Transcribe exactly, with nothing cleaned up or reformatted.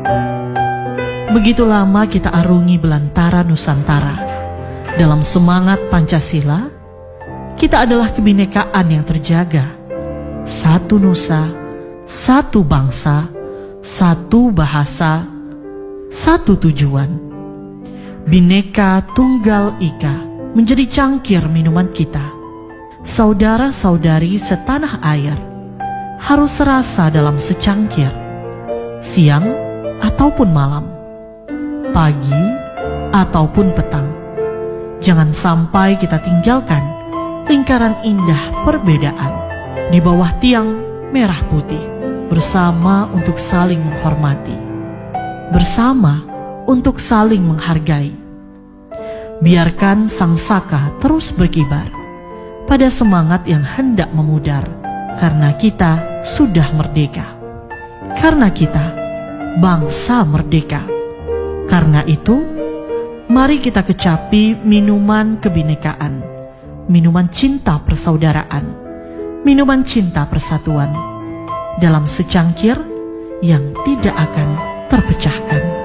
Begitu lama kita arungi belantara Nusantara. Dalam semangat Pancasila, kita adalah kebinekaan yang terjaga. Satu nusa, satu bangsa, satu bahasa, satu tujuan. Bhinneka Tunggal Ika menjadi cangkir minuman kita. Saudara-saudari setanah air harus serasa dalam secangkir, siang ataupun malam, pagi ataupun petang. Jangan sampai kita tinggalkan lingkaran indah perbedaan di bawah tiang merah putih, bersama untuk saling menghormati, bersama untuk saling menghargai. Biarkan sang saka terus berkibar pada semangat yang hendak memudar, karena kita sudah merdeka, karena kita bangsa merdeka. Karena itu, mari kita kecapi minuman kebinekaan, minuman cinta persaudaraan, minuman cinta persatuan, dalam secangkir yang tidak akan terpecahkan.